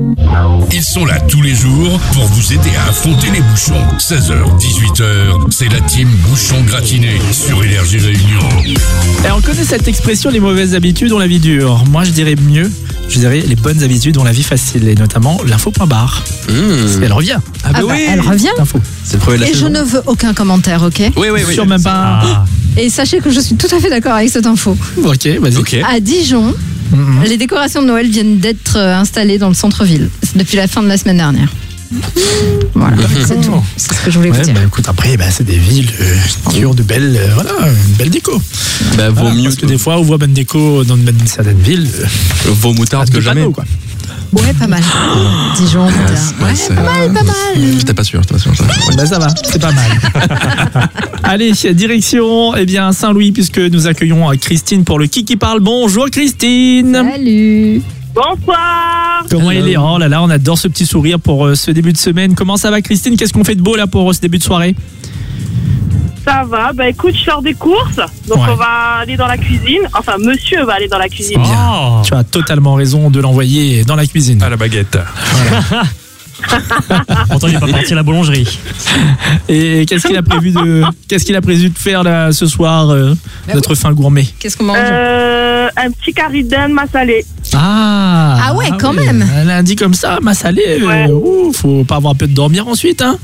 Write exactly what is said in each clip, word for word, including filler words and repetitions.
Ils sont là tous les jours pour vous aider à affronter les bouchons. seize heures, dix-huit heures, c'est la team Bouchon Gratiné sur Énergie Réunion. Et on connaît cette expression, les mauvaises habitudes ont la vie dure. Moi, je dirais mieux, je dirais les bonnes habitudes ont la vie facile. Et notamment l'info.bar. Mmh. Elle revient. Ah, bah ah oui. Elle revient. L'info. C'est le premier de la Et saison. je ne veux aucun commentaire, ok ? Oui, oui, oui. Sur même pas. Ah. Et sachez que je suis tout à fait d'accord avec cette info. Ok, vas-y. Ok. À Dijon, Mmh. les décorations de Noël viennent d'être euh, installées dans le centre-ville. C'est depuis la fin de la semaine dernière. Voilà, c'est tout. C'est ce que je voulais Ouais, vous dire. bah, écoute, après, bah, c'est des villes euh, qui ont de belles, euh, voilà, une belle déco. Bah, vaut Voilà, mieux parce que des fois, on voit bonne déco dans une certaines villes. Euh, vaut moutarde de que jamais. panneaux, quoi. Ouais, pas mal. Dijon, Ouais, putain. c'est- Ouais, c'est- pas mal, pas mal. J'étais pas sûr, j'étais pas sûr. Ouais. Bah, ça va, c'est pas mal. Allez, direction eh bien, Saint-Louis, puisque nous accueillons Christine pour le Qui qui parle. Bonjour Christine. Salut. Bonsoir. Comment elle est? Oh là là, on adore ce petit sourire pour euh, ce début de semaine. Comment ça va Christine? Qu'est-ce qu'on fait de beau là pour euh, ce début de soirée? Ça va, bah écoute, je sors des courses, donc Ouais. on va aller dans la cuisine. Enfin, monsieur va aller dans la cuisine. Bien. Oh. Tu as totalement raison de l'envoyer dans la cuisine. À la baguette. Pourtant, il n'est pas parti à la boulangerie. Et qu'est-ce qu'il a prévu de, qu'est-ce qu'il a prévu de faire là ce soir, euh, Bah notre fin gourmet? Qu'est-ce qu'on mange? Euh, un petit curry d'Inde massalé. Ah. Ah ouais, quand oui. même. Un lundi comme ça, ma salée, euh, Ouais. ouh, faut pas avoir peur de dormir ensuite, hein.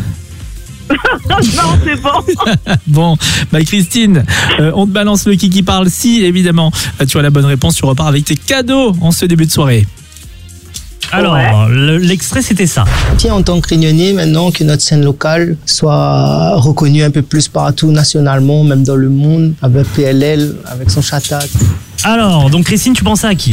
Non, c'est bon. Bon, bah Christine, euh, on te balance le qui qui parle. Si évidemment euh, tu as la bonne réponse, tu repars avec tes cadeaux en ce début de soirée. Alors, Ouais. le- l'extrait, c'était ça. Tiens, en tant que Réunionnais, maintenant que notre scène locale soit reconnue un peu plus partout nationalement, même dans le monde, avec P L L, avec son chata. Alors, donc Christine, tu pensais à qui?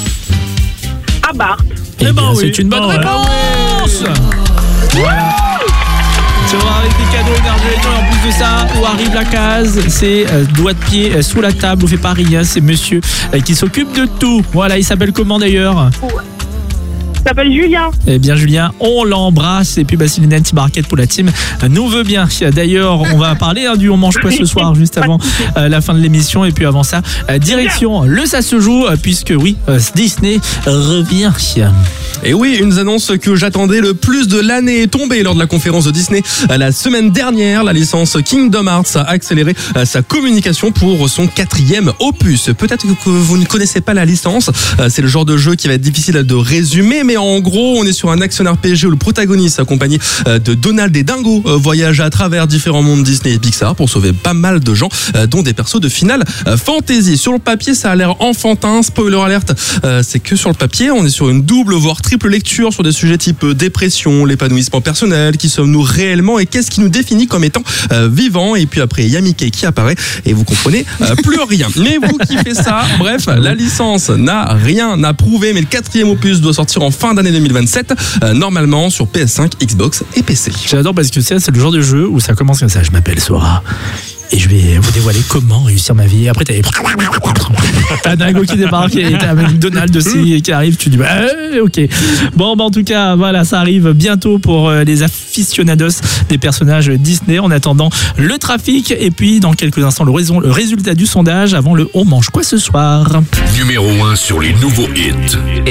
À Barthes. Eh ben bien, oui. c'est une bonne Oh, ouais. réponse. Voilà. Tu vas avec tes cadeaux Énergie Réunion. Et en plus de ça, où arrive la case, c'est euh, doigt de pied euh, sous la table, on fait pas rien, c'est monsieur euh, qui s'occupe de tout. Voilà, il s'appelle comment d'ailleurs? Il s'appelle Julien. Eh bien Julien, on l'embrasse. Et puis bah, si les Nancy Barquette pour la team euh, nous veut bien. D'ailleurs, on va parler hein, du On mange quoi ce soir, juste avant euh, la fin de l'émission. Et puis avant ça, euh, direction le Ça se joue, euh, puisque oui, euh, Disney revient. Et oui, une annonce que j'attendais le plus de l'année est tombée lors de la conférence de Disney la semaine dernière. La licence Kingdom Hearts a accéléré euh, sa communication pour son quatrième opus. Peut-être que vous ne connaissez pas la licence, euh, c'est le genre de jeu qui va être difficile de résumer, mais en gros, on est sur un action R P G où le protagoniste, accompagné euh, de Donald et Dingo, euh, voyage à travers différents mondes Disney et Pixar pour sauver pas mal de gens, euh, dont des persos de Final euh, Fantasy. Sur le papier, ça a l'air enfantin. Spoiler alerte, euh, c'est que sur le papier, on est sur une double voire triple lecture sur des sujets type dépression, l'épanouissement personnel, qui sommes-nous réellement et qu'est-ce qui nous définit comme étant euh, vivants. Et puis après, il y a Mickey qui apparaît et vous comprenez euh, plus rien. Mais vous kiffez ça. Bref, la licence n'a rien à prouver, mais le quatrième opus doit sortir en fin d'année deux mille vingt-sept, euh, normalement sur P S cinq, Xbox et P C. J'adore parce que c'est, c'est le genre de jeu où ça commence comme ça. Je m'appelle Sora. Et je vais vous dévoiler comment réussir ma vie. Après, t'as t'as Dingo qui débarque et t'as Donald aussi qui arrive. Tu dis, bah, euh, ok. Bon, bah, en tout cas, voilà, ça arrive bientôt pour euh, les aficionados des personnages Disney. En attendant, le trafic. Et puis, dans quelques instants, le, raison, le résultat du sondage avant le On mange quoi ce soir? Numéro un sur les nouveaux hits.